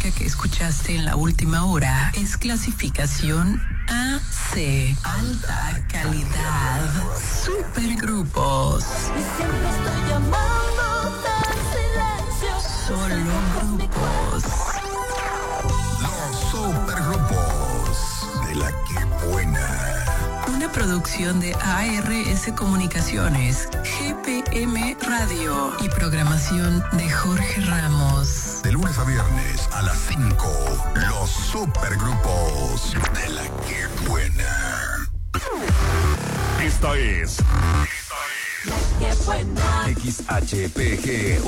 música que escuchaste en la última hora es clasificación AC, alta calidad, supergrupos. Siempre estoy llamando del silencio. Solo grupos. Los supergrupos de la que buena. Una producción de ARS Comunicaciones, GPM Radio y programación de Jorge Ramos. De lunes a viernes a las 5, los supergrupos de la que buena. Esta es Qué buena. XHPGVS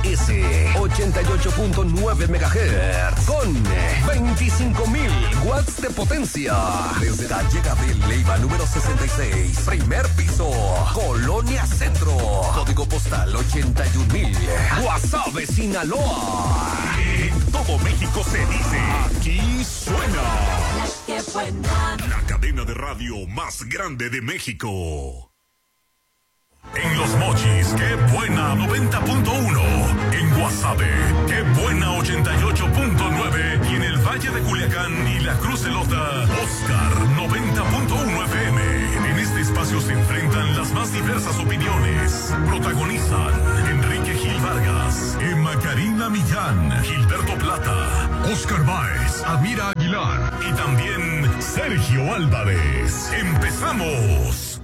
88.9 MHz con 25.000 watts de potencia. Desde Calle Gabriel Leiva número 66, primer piso, Colonia Centro. Código postal 81.000. Guasave, Sinaloa. En todo México se dice, aquí suena Qué buena. la cadena de radio más grande de México. En Los Mochis, qué buena 90.1. En Guasave, qué buena 88.9. Y en el Valle de Culiacán y la Cruz de Lota, Oscar 90.1 FM. En este espacio se enfrentan las más diversas opiniones. Protagonizan Enrique Gil Vargas, Emma Karina Millán, Gilberto Plata, Oscar Báez, Amira Aguilar y también Sergio Álvarez. ¡Empezamos!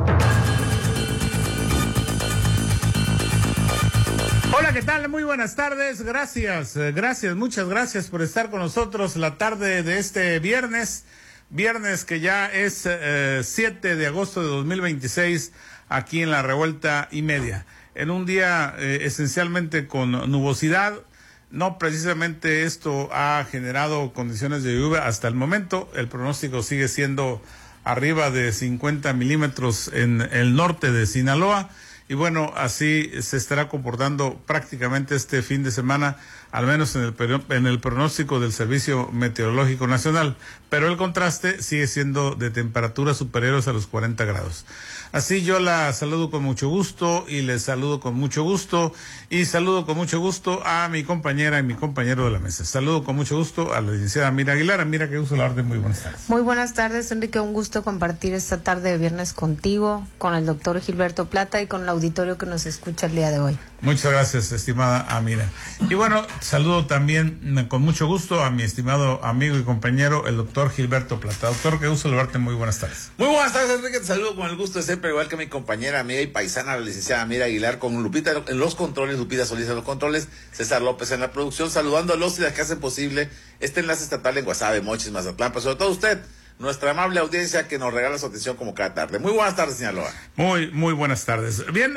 Hola, ¿qué tal? Muy buenas tardes. Gracias, muchas gracias por estar con nosotros la tarde de este viernes que ya es 7 de agosto de 2026, aquí en la Revuelta y Media. En un día esencialmente con nubosidad. No precisamente esto ha generado condiciones de lluvia hasta el momento. El pronóstico sigue siendo arriba de 50 milímetros en el norte de Sinaloa. Y bueno, así se estará comportando prácticamente este fin de semana, al menos en el pronóstico del Servicio Meteorológico Nacional. Pero el contraste sigue siendo de temperaturas superiores a los 40 grados. Así yo la saludo con mucho gusto y les saludo con mucho gusto y saludo con mucho gusto a mi compañera y mi compañero de la mesa. Saludo con mucho gusto a la licenciada Amira Aguilar. Amira, qué gusto hablarte. Muy buenas tardes. Muy buenas tardes, Enrique. Un gusto compartir esta tarde de viernes contigo, con el doctor Gilberto Plata y con el auditorio que nos escucha el día de hoy. Muchas gracias, estimada Amira. Y bueno, saludo también con mucho gusto a mi estimado amigo y compañero, el doctor Gilberto Plata. Doctor, qué gusto saludarte. Muy buenas tardes. Muy buenas tardes, Enrique. Te saludo con el gusto de siempre, igual que mi compañera, amiga y paisana, la licenciada Amira Aguilar, con Lupita en los controles, Lupita Solís en los controles, César López en la producción, saludando a los y las que hacen posible este enlace estatal en Guasave, Mochis, Mazatlán, pero sobre todo usted, nuestra amable audiencia que nos regala su atención como cada tarde. Muy buenas tardes, Sinaloa. Muy buenas tardes. Bien,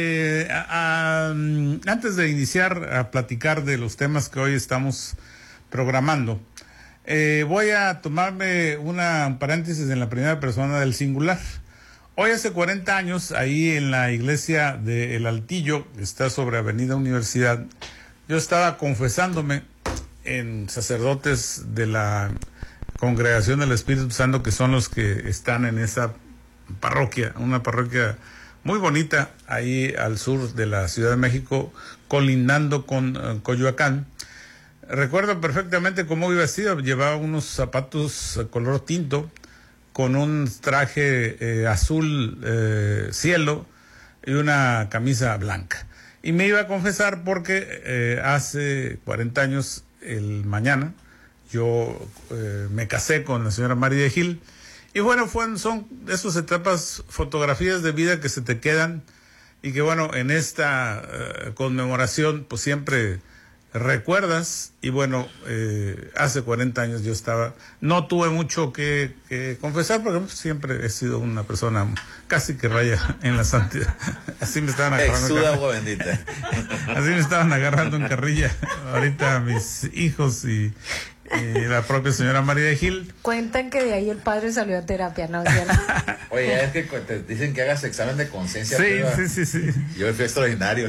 antes de iniciar a platicar de los temas que hoy estamos programando, voy a tomarme un paréntesis en la primera persona del singular. Hoy hace 40 años, ahí en la iglesia de El Altillo, que está sobre Avenida Universidad, yo estaba confesándome en sacerdotes de la Congregación del Espíritu Santo, que son los que están en esa parroquia, una parroquia muy bonita, ahí al sur de la Ciudad de México, colindando con Coyoacán. Recuerdo perfectamente cómo iba vestido, llevaba unos zapatos color tinto, con un traje azul cielo y una camisa blanca. Y me iba a confesar porque hace 40 años, el mañana, yo me casé con la señora María Gil. Y bueno, son esas etapas, fotografías de vida que se te quedan y que bueno, en esta conmemoración pues siempre recuerdas. Y bueno, hace 40 años yo no tuve mucho que confesar porque siempre he sido una persona casi que raya en la santidad. Así me estaban agarrando. Exuda agua bendita. Así me estaban agarrando en carrilla ahorita mis hijos y la propia señora María de Gil. Cuentan que de ahí el padre salió a terapia, ¿no? Oye, es que te dicen que hagas examen de conciencia. Sí. Yo fui extraordinario.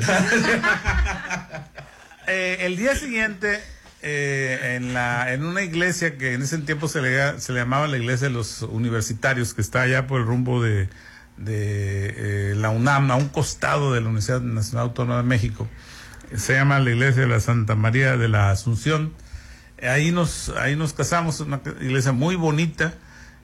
El día siguiente, en una iglesia que en ese tiempo se le llamaba la iglesia de los universitarios, que está allá por el rumbo de la UNAM, a un costado de la Universidad Nacional Autónoma de México, se llama la iglesia de la Santa María de la Asunción. ahí nos casamos, una iglesia muy bonita.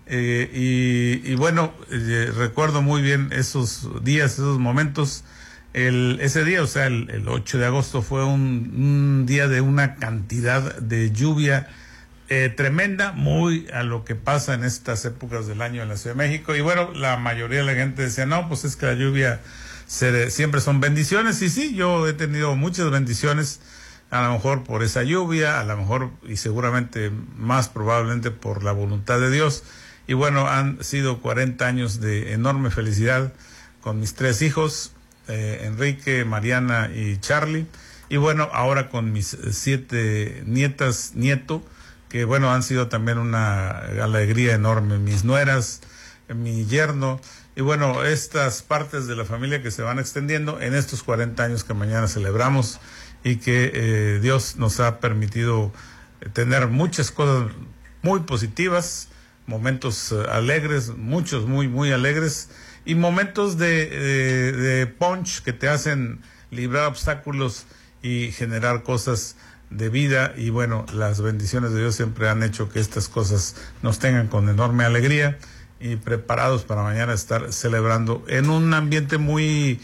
Y bueno, recuerdo muy bien esos días, esos momentos. Ese día, o sea, el 8 de agosto fue un día de una cantidad de lluvia tremenda, muy a lo que pasa en estas épocas del año en la Ciudad de México. Y bueno, la mayoría de la gente decía, no, pues es que la lluvia siempre son bendiciones. Y sí, yo he tenido muchas bendiciones, a lo mejor por esa lluvia, a lo mejor y seguramente más probablemente por la voluntad de Dios. Y bueno, han sido 40 años de enorme felicidad con mis 3 hijos, Enrique, Mariana y Charlie. Y bueno, ahora con mis 7 nieto, que bueno, han sido también una alegría enorme. Mis nueras, mi yerno, y bueno, estas partes de la familia que se van extendiendo en estos 40 años que mañana celebramos y que Dios nos ha permitido tener muchas cosas muy positivas, momentos alegres, muchos muy alegres, y momentos de punch que te hacen librar obstáculos y generar cosas de vida. Y bueno, las bendiciones de Dios siempre han hecho que estas cosas nos tengan con enorme alegría y preparados para mañana estar celebrando en un ambiente muy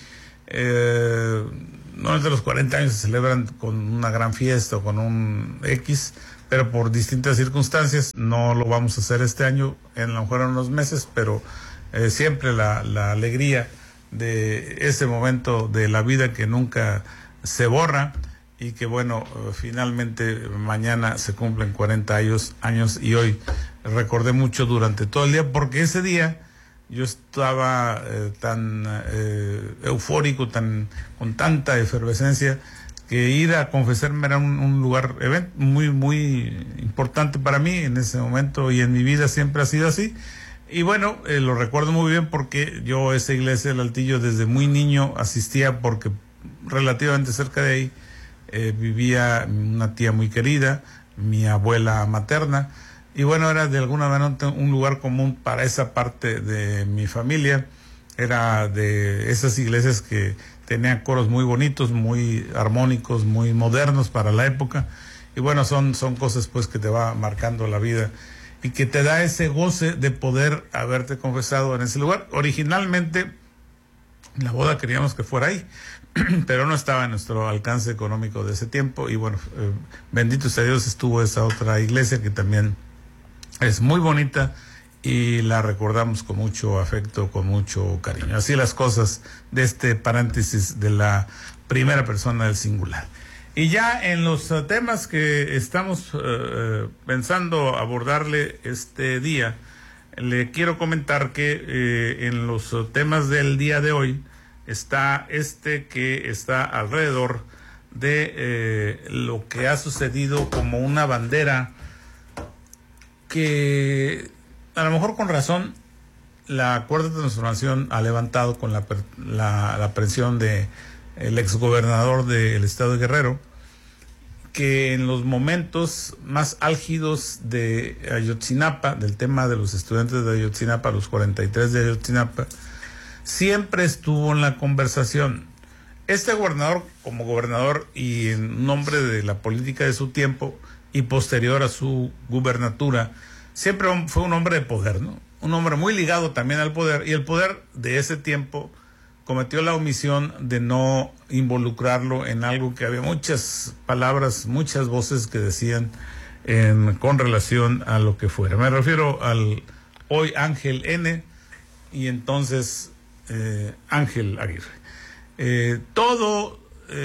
no es de los 40 años se celebran con una gran fiesta o con un X, pero por distintas circunstancias no lo vamos a hacer este año, a lo mejor en unos meses, pero siempre la alegría de ese momento de la vida que nunca se borra, y que bueno, finalmente mañana se cumplen 40 años y hoy recordé mucho durante todo el día, porque ese día yo estaba tan eufórico, con tanta efervescencia, que ir a confesarme era un lugar muy importante para mí en ese momento, y en mi vida siempre ha sido así. Y bueno, lo recuerdo muy bien porque yo esa iglesia del Altillo desde muy niño asistía, porque relativamente cerca de ahí vivía una tía muy querida, mi abuela materna, y bueno, era de alguna manera un lugar común para esa parte de mi familia. Era de esas iglesias que tenían coros muy bonitos, muy armónicos, muy modernos para la época, y bueno, son cosas pues que te va marcando la vida y que te da ese goce de poder haberte confesado en ese lugar. Originalmente la boda queríamos que fuera ahí, pero no estaba en nuestro alcance económico de ese tiempo, y bueno, bendito sea Dios, estuvo esa otra iglesia que también es muy bonita y la recordamos con mucho afecto, con mucho cariño. Así las cosas de este paréntesis de la primera persona del singular. Y ya en los temas que estamos pensando abordarle este día, le quiero comentar que en los temas del día de hoy está que está alrededor de lo que ha sucedido como una bandera que a lo mejor con razón la Cuarta Transformación ha levantado con la aprehensión de el exgobernador del estado de Guerrero, que en los momentos más álgidos de Ayotzinapa, del tema de los estudiantes de Ayotzinapa, los 43 de Ayotzinapa, siempre estuvo en la conversación. Este gobernador, como gobernador y en nombre de la política de su tiempo y posterior a su gubernatura, siempre fue un hombre de poder, ¿no? Un hombre muy ligado también al poder, y el poder de ese tiempo cometió la omisión de no involucrarlo en algo que había muchas palabras, muchas voces que decían con relación a lo que fuera. Me refiero al hoy Ángel N. y entonces Ángel Aguirre. Todo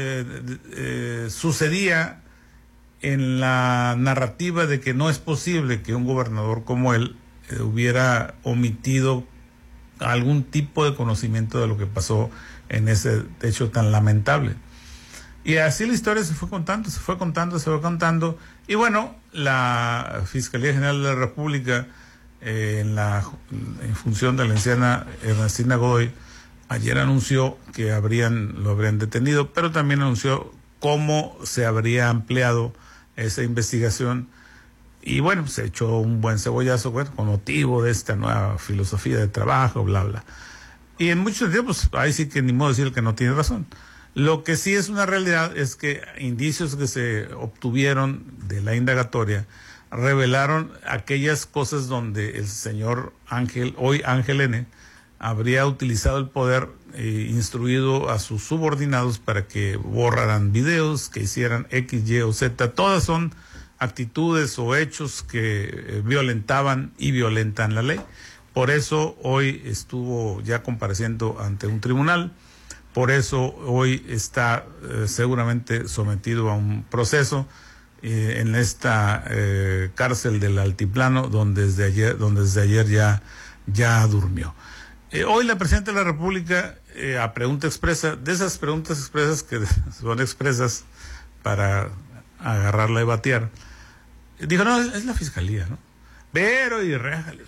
sucedía en la narrativa de que no es posible que un gobernador como él hubiera omitido algún tipo de conocimiento de lo que pasó en ese hecho tan lamentable. Y así la historia se fue contando, y bueno, la Fiscalía General de la República, en función de la anciana Ernestina Godoy, ayer anunció que lo habrían detenido, pero también anunció cómo se habría ampliado esa investigación. Y bueno, se echó un buen cebollazo, bueno, con motivo de esta nueva filosofía de trabajo, bla, bla. Y en muchos sentidos, pues ahí sí que ni modo decir que no tiene razón. Lo que sí es una realidad es que indicios que se obtuvieron de la indagatoria revelaron aquellas cosas donde el señor Ángel, hoy Ángel N., habría utilizado el poder, instruido a sus subordinados para que borraran videos, que hicieran X, Y o Z. Todas son actitudes o hechos que violentaban y violentan la ley. Por eso hoy estuvo ya compareciendo ante un tribunal. Por eso hoy está seguramente sometido a un proceso en esta cárcel del Altiplano, donde desde ayer ya durmió. Hoy la Presidenta de la República, a pregunta expresa, de esas preguntas expresas que son expresas para agarrarla y batear, dijo, no, es la Fiscalía, ¿no? Pero, y réjale.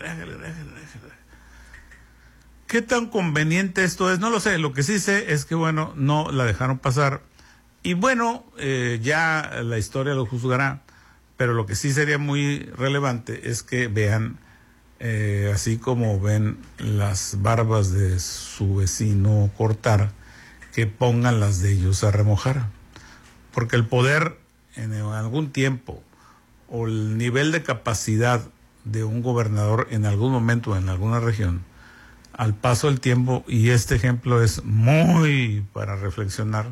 ¿Qué tan conveniente esto es? No lo sé. Lo que sí sé es que, bueno, no la dejaron pasar. Y bueno, ya la historia lo juzgará. Pero lo que sí sería muy relevante es que vean, así como ven las barbas de su vecino cortar, que pongan las de ellos a remojar. Porque el poder en algún tiempo o el nivel de capacidad de un gobernador en algún momento en alguna región, al paso del tiempo, y este ejemplo es muy para reflexionar,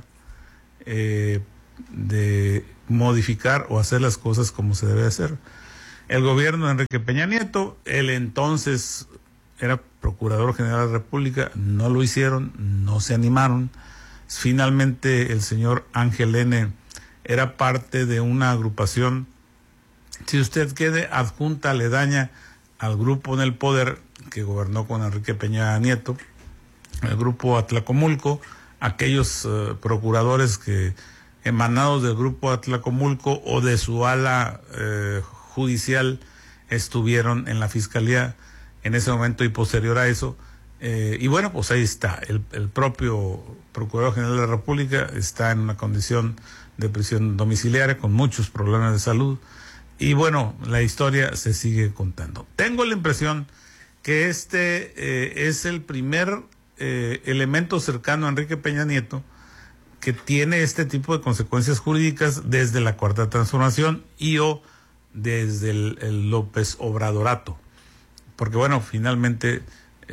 de modificar o hacer las cosas como se debe hacer. El gobierno de Enrique Peña Nieto, él entonces era Procurador General de la República, no lo hicieron, no se animaron. Finalmente el señor Ángel N. era parte de una agrupación, si usted quede adjunta aledaña al grupo en el poder que gobernó con Enrique Peña Nieto, el grupo Atlacomulco, aquellos procuradores que emanados del grupo Atlacomulco o de su ala judicial estuvieron en la Fiscalía en ese momento y posterior a eso. Y bueno, pues ahí está, el propio Procurador General de la República está en una condición de prisión domiciliaria con muchos problemas de salud. Y bueno, la historia se sigue contando. Tengo la impresión que este es el primer elemento cercano a Enrique Peña Nieto que tiene este tipo de consecuencias jurídicas desde la Cuarta Transformación y o desde el López Obradorato. Porque bueno, finalmente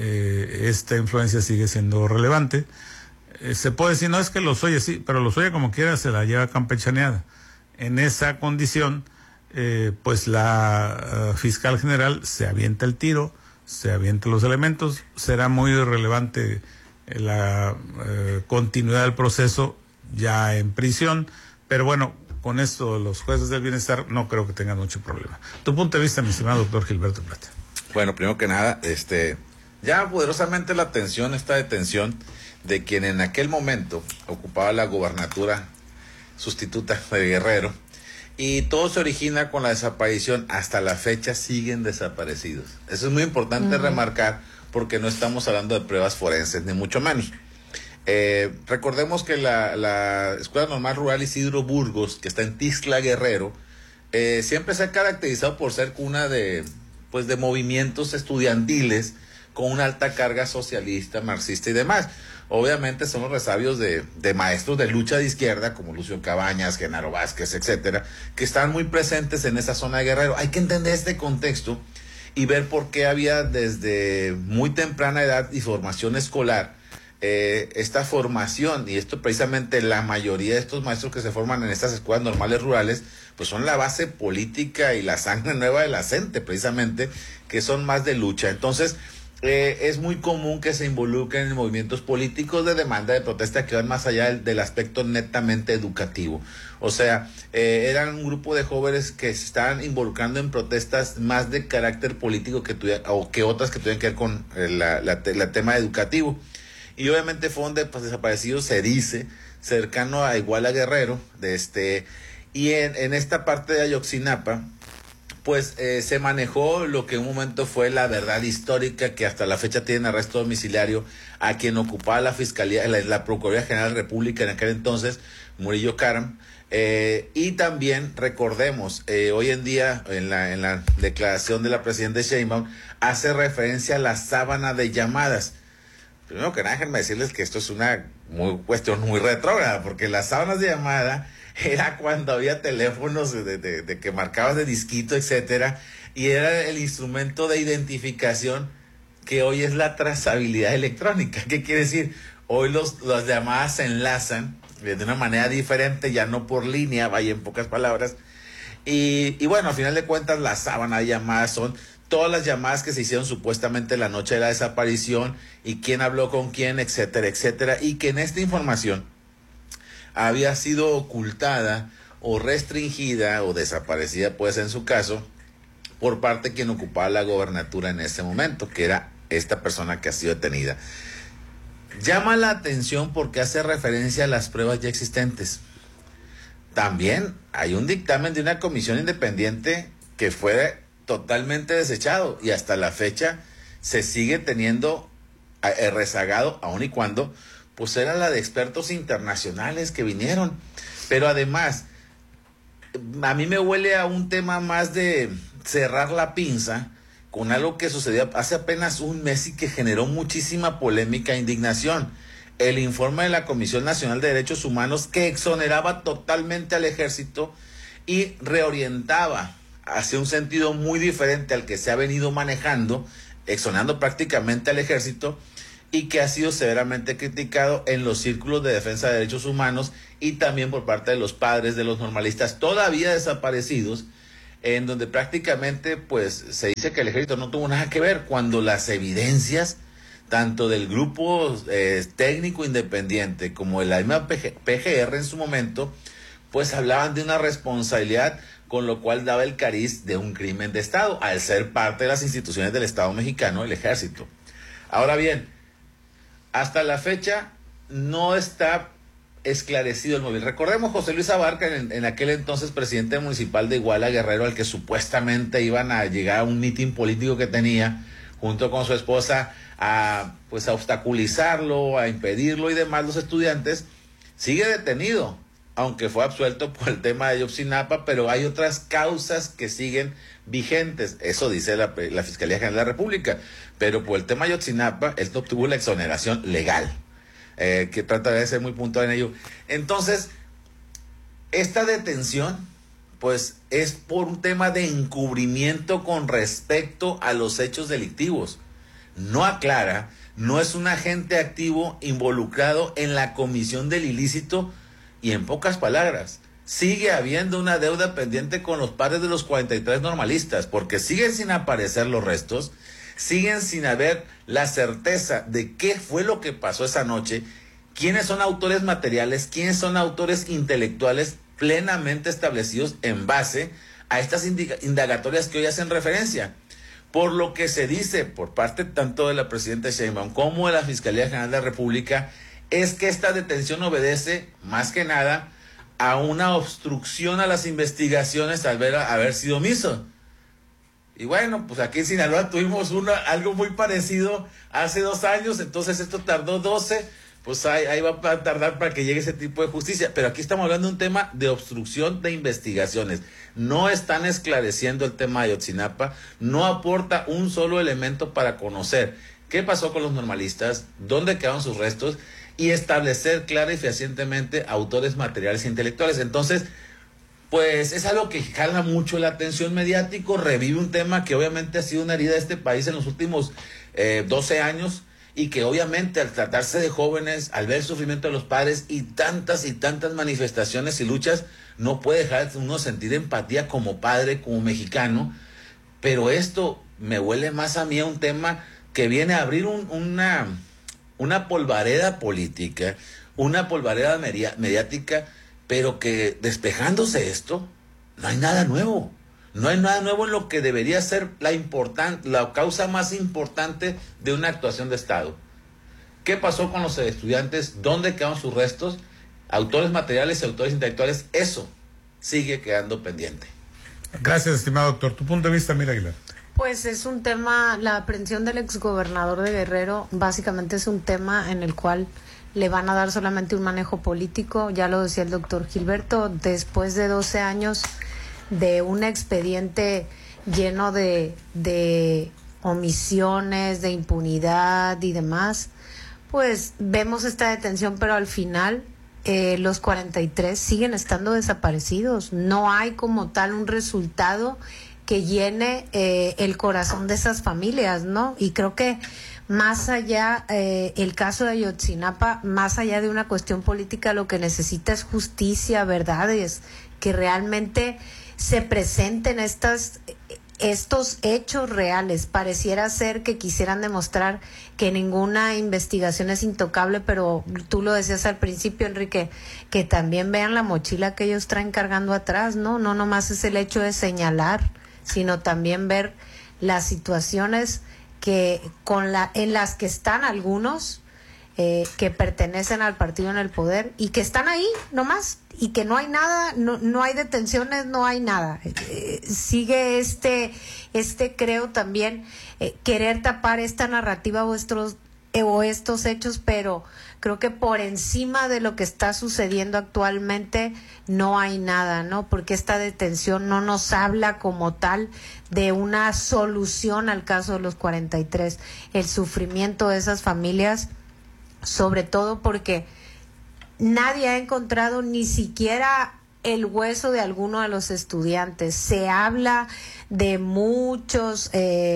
esta influencia sigue siendo relevante. Se puede decir, no es que Lozoya sí, pero Lozoya como quiera se la lleva campechaneada. En esa condición, pues la fiscal general se avienta el tiro, se avienta los elementos. Será muy relevante la continuidad del proceso ya en prisión, pero bueno, con esto los jueces del bienestar no creo que tengan mucho problema. Tu punto de vista, mi estimado doctor Gilberto Plata. Bueno, primero que nada, ya poderosamente esta detención de quien en aquel momento ocupaba la gobernatura sustituta de Guerrero, y todo se origina con la desaparición. Hasta la fecha siguen desaparecidos. Eso es muy importante remarcar, porque no estamos hablando de pruebas forenses, ni mucho menos. Recordemos que la Escuela Normal Rural Isidro Burgos, que está en Tixla, Guerrero, siempre se ha caracterizado por ser cuna de movimientos estudiantiles con una alta carga socialista, marxista y demás. Obviamente son los resabios de maestros de lucha de izquierda como Lucio Cabañas, Genaro Vázquez, etcétera, que están muy presentes en esa zona de Guerrero. Hay que entender este contexto y ver por qué había desde muy temprana edad y formación escolar esta formación, y esto precisamente la mayoría de estos maestros que se forman en estas escuelas normales rurales pues son la base política y la sangre nueva de la gente, precisamente, que son más de lucha. Entonces es muy común que se involucren en movimientos políticos de demanda, de protesta, que van más allá del aspecto netamente educativo. O sea, eran un grupo de jóvenes que se estaban involucrando en protestas más de carácter político que otras que tuvieran que ver con el tema educativo. Y obviamente fueron desaparecidos, se dice, cercano a Iguala Guerrero, y en esta parte de Ayotzinapa, pues se manejó lo que en un momento fue la verdad histórica, que hasta la fecha tiene arresto domiciliario a quien ocupaba la Fiscalía, la Procuraduría General de la República en aquel entonces, Murillo Karam. Y también recordemos, hoy en día en la declaración de la presidenta Sheinbaum hace referencia a la sábana de llamadas. Primero que nada, déjenme decirles que esto es una cuestión muy retrógrada, porque las sábanas de llamada era cuando había teléfonos de que marcabas de disquito, etcétera, y era el instrumento de identificación que hoy es la trazabilidad electrónica. ¿Qué quiere decir? Hoy las llamadas se enlazan de una manera diferente, ya no por línea, vaya, en pocas palabras. Y bueno, al final de cuentas, la sábana de llamadas son todas las llamadas que se hicieron supuestamente la noche de la desaparición y quién habló con quién, etcétera, etcétera. Y que en esta información había sido ocultada o restringida o desaparecida, pues en su caso, por parte de quien ocupaba la gobernatura en ese momento, que era esta persona que ha sido detenida. Llama la atención porque hace referencia a las pruebas ya existentes. También hay un dictamen de una comisión independiente que fue totalmente desechado y hasta la fecha se sigue teniendo rezagado, aun y cuando pues era la de expertos internacionales que vinieron. Pero además, a mí me huele a un tema más de cerrar la pinza con algo que sucedió hace apenas un mes y que generó muchísima polémica e indignación. El informe de la Comisión Nacional de Derechos Humanos que exoneraba totalmente al ejército y reorientaba hacia un sentido muy diferente al que se ha venido manejando, exonerando prácticamente al ejército, y que ha sido severamente criticado en los círculos de defensa de derechos humanos y también por parte de los padres de los normalistas todavía desaparecidos, en donde prácticamente pues se dice que el ejército no tuvo nada que ver, cuando las evidencias tanto del grupo técnico independiente como de la misma PGR en su momento, pues hablaban de una responsabilidad, con lo cual daba el cariz de un crimen de Estado, al ser parte de las instituciones del Estado mexicano, el ejército. Ahora bien, hasta la fecha no está esclarecido el móvil. Recordemos José Luis Abarca, en aquel entonces presidente municipal de Iguala, Guerrero, al que supuestamente iban a llegar a un mitin político que tenía junto con su esposa a obstaculizarlo, a impedirlo y demás. Los estudiantes, sigue detenido, aunque fue absuelto por el tema de Ayotzinapa, pero hay otras causas que siguen vigentes. Eso dice la Fiscalía General de la República. Pero por el tema de Ayotzinapa, él obtuvo la exoneración legal, que trata de ser muy puntual en ello. Entonces, esta detención, pues, es por un tema de encubrimiento con respecto a los hechos delictivos. No aclara, no es un agente activo involucrado en la comisión del ilícito, y en pocas palabras, sigue habiendo una deuda pendiente con los padres de los 43 normalistas, porque siguen sin aparecer los restos, siguen sin haber la certeza de qué fue lo que pasó esa noche, quiénes son autores materiales, quiénes son autores intelectuales plenamente establecidos en base a estas indagatorias que hoy hacen referencia. Por lo que se dice por parte tanto de la presidenta Sheinbaum como de la Fiscalía General de la República, es que esta detención obedece más que nada a una obstrucción a las investigaciones al haber sido omiso. Y bueno, pues aquí en Sinaloa tuvimos algo muy parecido hace 2 años, entonces esto tardó 12, pues ahí va a tardar para que llegue ese tipo de justicia. Pero aquí estamos hablando de un tema de obstrucción de investigaciones. No están esclareciendo el tema de Ayotzinapa, no aporta un solo elemento para conocer qué pasó con los normalistas, dónde quedaron sus restos y establecer clara y fehacientemente autores materiales e intelectuales. Entonces, pues es algo que jala mucho la atención mediática, revive un tema que obviamente ha sido una herida de este país en los últimos 12 años, y que obviamente al tratarse de jóvenes, al ver el sufrimiento de los padres y tantas manifestaciones y luchas, no puede dejar uno sentir empatía como padre, como mexicano. Pero esto me huele más a mí a un tema que viene a abrir una polvareda política, una polvareda mediática, pero que despejándose esto, no hay nada nuevo. No hay nada nuevo en lo que debería ser la causa más importante de una actuación de Estado. ¿Qué pasó con los estudiantes? ¿Dónde quedaron sus restos? Autores materiales y autores intelectuales, eso sigue quedando pendiente. Gracias, estimado doctor. ¿Tu punto de vista, Mira Aguilar? Pues es un tema, la aprehensión del exgobernador de Guerrero básicamente es un tema en el cual le van a dar solamente un manejo político. Ya lo decía el doctor Gilberto, después de 12 años de un expediente lleno de omisiones, de impunidad y demás, pues vemos esta detención, pero al final los 43 siguen estando desaparecidos. No hay como tal un resultado que llene el corazón de esas familias, ¿no? Y creo que más allá, el caso de Ayotzinapa, más allá de una cuestión política, lo que necesita es justicia, verdades, que realmente se presenten estos hechos reales. Pareciera ser que quisieran demostrar que ninguna investigación es intocable, pero tú lo decías al principio, Enrique, que también vean la mochila que ellos traen cargando atrás, ¿no? No nomás es el hecho de señalar, sino también ver las situaciones en las que están algunos que pertenecen al partido en el poder y que están ahí nomás, y que no hay nada, no hay detenciones, no hay nada. Sigue creo también querer tapar esta narrativa o estos hechos, pero creo que por encima de lo que está sucediendo actualmente no hay nada, ¿no? Porque esta detención no nos habla como tal de una solución al caso de los 43. El sufrimiento de esas familias, sobre todo porque nadie ha encontrado ni siquiera el hueso de alguno de los estudiantes. Se habla de muchos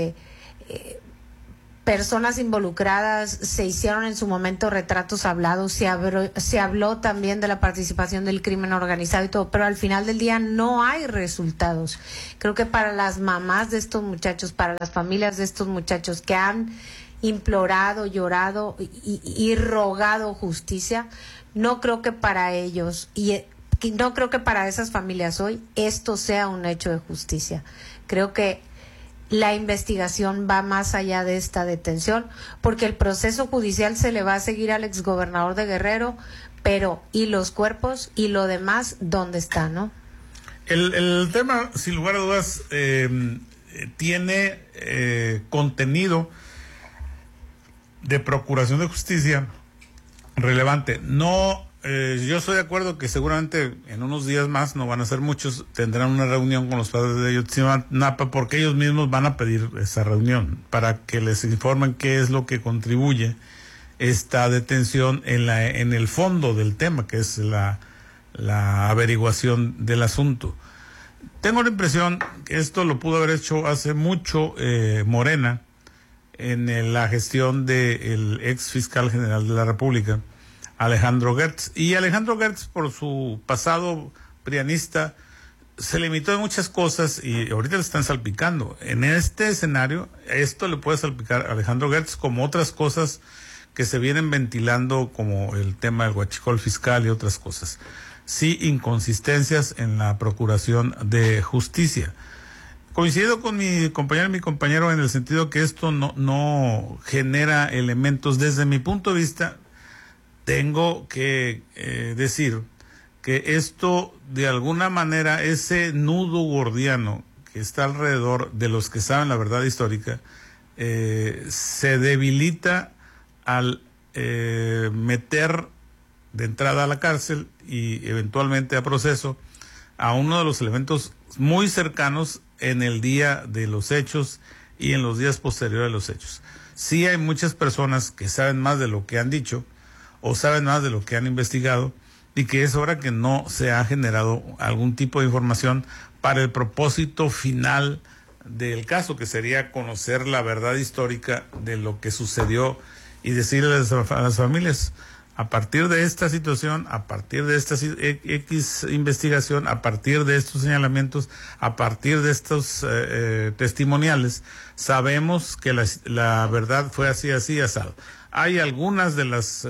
personas involucradas, se hicieron en su momento retratos hablados, se habló también de la participación del crimen organizado y todo, pero al final del día no hay resultados. Creo que para las mamás de estos muchachos, para las familias de estos muchachos que han implorado, llorado y rogado justicia, no creo que para ellos y no creo que para esas familias hoy esto sea un hecho de justicia. Creo que la investigación va más allá de esta detención, porque el proceso judicial se le va a seguir al exgobernador de Guerrero, pero ¿y los cuerpos y lo demás dónde está, no? El tema, sin lugar a dudas, tiene contenido de procuración de justicia relevante. No, yo estoy de acuerdo que seguramente en unos días más, no van a ser muchos, tendrán una reunión con los padres de Ayotzinapa, porque ellos mismos van a pedir esa reunión para que les informen qué es lo que contribuye esta detención en el fondo del tema, que es la averiguación del asunto. Tengo la impresión que esto lo pudo haber hecho hace mucho Morena en la gestión del ex fiscal general de la República, Alejandro Gertz. Y Alejandro Gertz, por su pasado prianista, se limitó en muchas cosas y ahorita le están salpicando. En este escenario, esto le puede salpicar a Alejandro Gertz, como otras cosas que se vienen ventilando, como el tema del huachicol fiscal y otras cosas. Sí, inconsistencias en la procuración de justicia. Coincido con mi compañero en el sentido que esto no genera elementos. Desde mi punto de vista, tengo que decir que esto, de alguna manera, ese nudo gordiano que está alrededor de los que saben la verdad histórica, se debilita al meter de entrada a la cárcel y eventualmente a proceso a uno de los elementos muy cercanos en el día de los hechos y en los días posteriores a los hechos. Sí hay muchas personas que saben más de lo que han dicho o saben más de lo que han investigado, y que es hora que no se ha generado algún tipo de información para el propósito final del caso, que sería conocer la verdad histórica de lo que sucedió y decirles a las familias, a partir de esta situación, a partir de esta X investigación, a partir de estos señalamientos, a partir de estos testimoniales, sabemos que la verdad fue así, asado. Hay algunas de las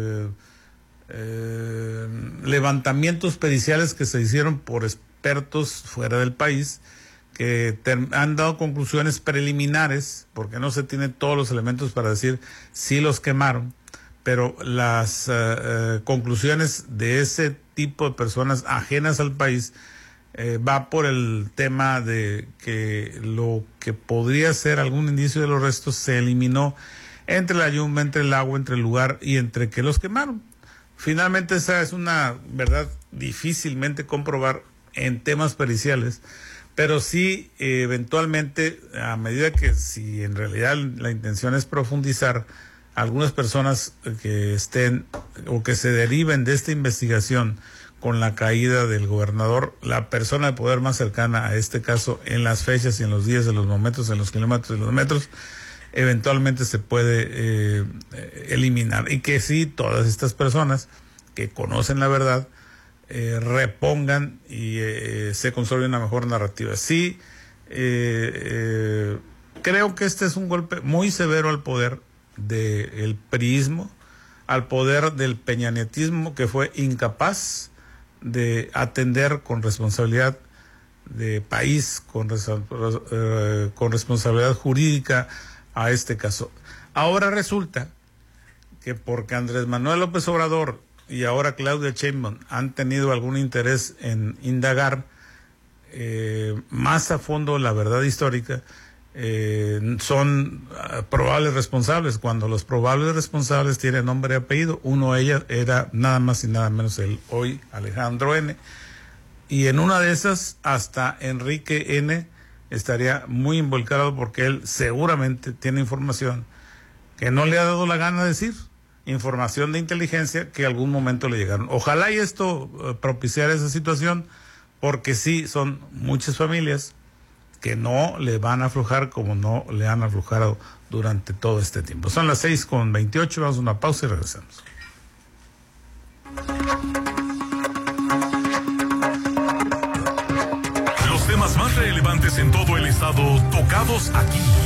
levantamientos periciales que se hicieron por expertos fuera del país, que han dado conclusiones preliminares, porque no se tienen todos los elementos para decir si los quemaron, pero las conclusiones de ese tipo de personas ajenas al país va por el tema de que lo que podría ser algún indicio de los restos se eliminó entre la yumba, entre el agua, entre el lugar y entre que los quemaron. Finalmente esa es una verdad difícilmente comprobar en temas periciales, pero sí eventualmente, a medida que si en realidad la intención es profundizar, algunas personas que estén o que se deriven de esta investigación con la caída del gobernador, la persona de poder más cercana a este caso en las fechas y en los días, en los momentos, en los kilómetros y los metros, eventualmente se puede eliminar. Y que sí, todas estas personas que conocen la verdad repongan y se consolide una mejor narrativa. Sí, creo que este es un golpe muy severo al poder del priismo, al poder del peñanietismo, que fue incapaz de atender con responsabilidad de país, con responsabilidad jurídica a este caso. Ahora resulta que porque Andrés Manuel López Obrador y ahora Claudia Sheinbaum han tenido algún interés en indagar más a fondo la verdad histórica, son probables responsables, cuando los probables responsables tienen nombre y apellido. Uno de ellos era nada más y nada menos el hoy Alejandro N., y en una de esas hasta Enrique N. estaría muy involucrado, porque él seguramente tiene información que no le ha dado la gana de decir, información de inteligencia que algún momento le llegaron. Ojalá y esto propiciara esa situación, porque sí, son muchas familias que no le van a aflojar como no le han aflojado durante todo este tiempo. Son las 6:28, vamos a una pausa y regresamos. Los temas más relevantes en todo el estado tocados aquí.